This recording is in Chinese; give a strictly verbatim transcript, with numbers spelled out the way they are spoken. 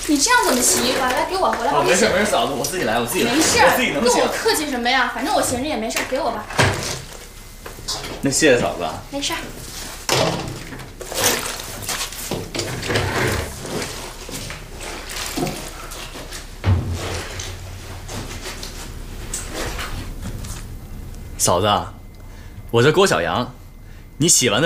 你这样怎么洗衣服啊？来，给我，我来帮你洗。 没事没事，嫂子，我自己来，我自己来。 没事， 我自己能洗。 跟我客气什么呀？反正我闲着也没事，给我吧。 那谢谢嫂子。 没事。 嫂子，我这郭小杨，你洗完的。